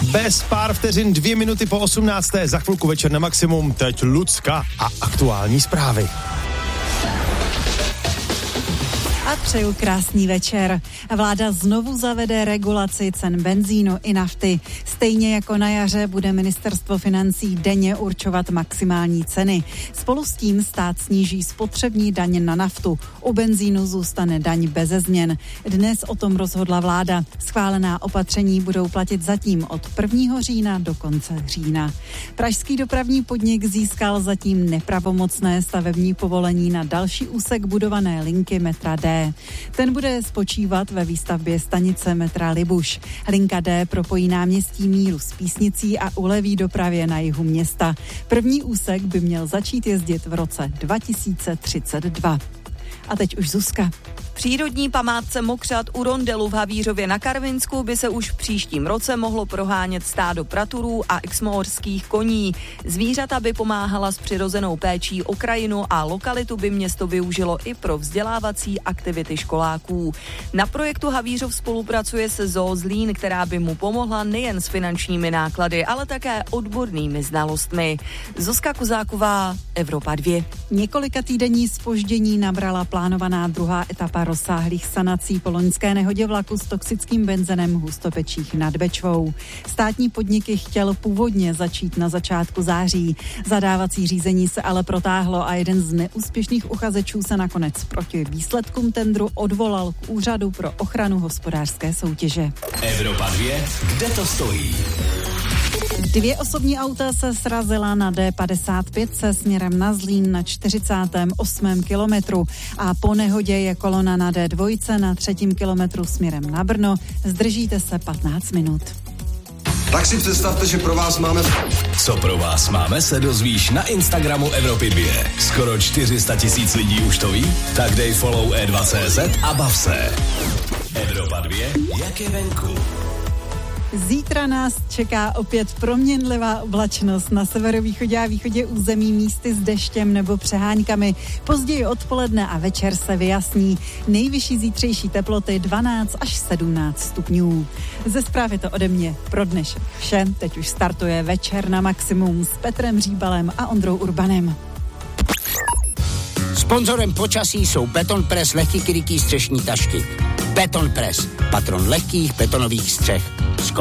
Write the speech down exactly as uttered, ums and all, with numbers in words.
Bez pár vteřin, dvě minuty po osmnácté, za chvilku večer na Maximum, teď Lucka a aktuální zprávy. A přeju krásný večer. Vláda znovu zavede regulaci cen benzínu i nafty. Stejně jako na jaře bude ministerstvo financí denně určovat maximální ceny. Spolu s tím stát sníží spotřební daň na naftu. U benzínu zůstane daň beze změn. Dnes o tom rozhodla vláda. Schválená opatření budou platit zatím od prvního října do konce října. Pražský dopravní podnik získal zatím nepravomocné stavební povolení na další úsek budované linky metra D. Ten bude spočívat ve výstavbě stanice metra Libuš. Linka D propojí náměstí Míru s Písnicí a uleví dopravě na jihu města. První úsek by měl začít jezdit v roce dva tisíce třicet dva. A teď už Zuzka. Přírodní památce Mokřat u Rondelu v Havířově na Karvinsku by se už v příštím roce mohlo prohánět stádo praturů a exmoorských koní. Zvířata by pomáhala s přirozenou péčí o krajinu a lokalitu by město využilo i pro vzdělávací aktivity školáků. Na projektu Havířov spolupracuje se Zoo Zlín, která by mu pomohla nejen s finančními náklady, ale také odbornými znalostmi. Zuzka Kuzáková, Evropa dva. Několika týdenní zpoždění nabrala plánovaná druhá etapa rozsáhlých sanací po loňské nehodě vlaku s toxickým benzenem v Hustopečích nad Bečvou. Státní podniky chtěl původně začít na začátku září. Zadávací řízení se ale protáhlo a jeden z neúspěšných uchazečů se nakonec proti výsledkům tendru odvolal k Úřadu pro ochranu hospodářské soutěže. Evropa dva, kde to stojí? Dvě osobní auta se srazila na D padesát pět se směrem na Zlín na čtyřicátém osmém kilometru a po nehodě je kolona na D dva na třetím kilometru směrem na Brno. Zdržíte se patnáct minut. Tak si představte, že pro vás máme... Co pro vás máme, se dozvíš na Instagramu Evropy dva. Skoro čtyři sta tisíc lidí už to ví? Tak dej follow E dva tečka cé zet a bav se. Evropa dva, jak je venku. Zítra nás čeká opět proměnlivá oblačnost na severovýchodě a východě území, místy s deštěm nebo přeháňkami. Později odpoledne a večer se vyjasní. Nejvyšší zítřejší teploty dvanáct až sedmnáct stupňů. Ze zprávy to ode mě pro dnešek vše. Teď už startuje večer na Maximum s Petrem Říbalem a Ondrou Urbanem. Sponzorem počasí jsou Betonpress lehký krytí střešní tašky. Betonpress, patron lehkých betonových střech.